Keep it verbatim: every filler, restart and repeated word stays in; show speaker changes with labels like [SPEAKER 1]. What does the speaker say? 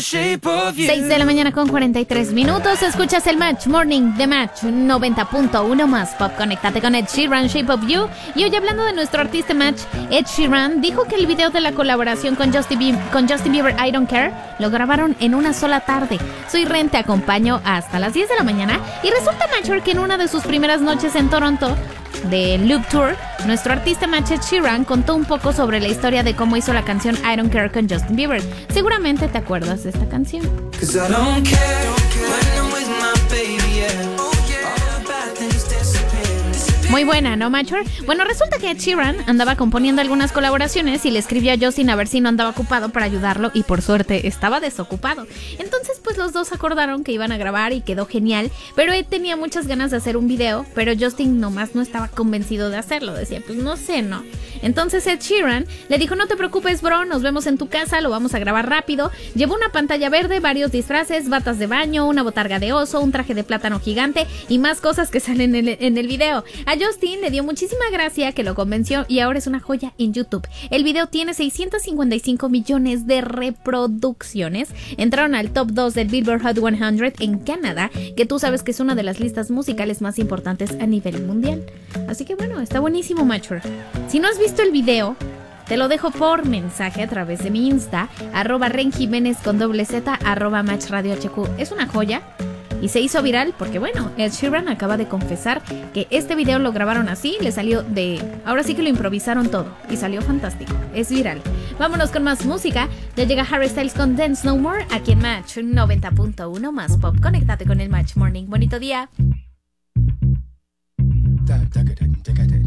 [SPEAKER 1] seis de la mañana con cuarenta y tres minutos. Escuchas el Match Morning de Match noventa punto uno más pop. Conéctate con Ed Sheeran, Shape of You. Y hoy, hablando de nuestro artista Match, Ed Sheeran dijo que el video de la colaboración con Justin Bieber, con Justin Bieber I Don't Care, lo grabaron en una sola tarde. Soy Ren, te acompaño hasta las diez de la mañana. Y resulta, Matcher, que en una de sus primeras noches en Toronto de Loop Tour, nuestro artista Match Ed Sheeran contó un poco sobre la historia de cómo hizo la canción I Don't Care con Justin Bieber. Seguramente te acuerdas de esta canción. Muy buena, ¿no, Matcher? Bueno, resulta que Ed Sheeran andaba componiendo algunas colaboraciones y le escribió a Justin a ver si no andaba ocupado para ayudarlo, y por suerte estaba desocupado. Entonces, pues los dos acordaron que iban a grabar y quedó genial, pero Ed tenía muchas ganas de hacer un video, pero Justin nomás no estaba convencido de hacerlo. Decía, pues no sé, ¿no? Entonces Ed Sheeran le dijo, no te preocupes, bro, nos vemos en tu casa, lo vamos a grabar rápido. Llevó una pantalla verde, varios disfraces, batas de baño, una botarga de oso, un traje de plátano gigante y más cosas que salen en el, en el video. A Justin le dio muchísima gracia, que lo convenció, y ahora es una joya en YouTube. El video tiene seiscientos cincuenta y cinco millones de reproducciones. Entraron al top dos del Billboard Hot cien en Canadá, que tú sabes que es una de las listas musicales más importantes a nivel mundial. Así que bueno, está buenísimo, Matcher. Si no has visto el video, te lo dejo por mensaje a través de mi Insta, arroba Ren Jiménez con doble Z, arroba Match Radio H Q. Es una joya y se hizo viral porque, bueno, Ed Sheeran acaba de confesar que este video lo grabaron así, le salió de... Ahora sí que lo improvisaron todo y salió fantástico, es viral. Vámonos con más música. Ya llega Harry Styles con Dance No More aquí en Match noventa punto uno más pop. Conéctate con el Match Morning. Bonito día.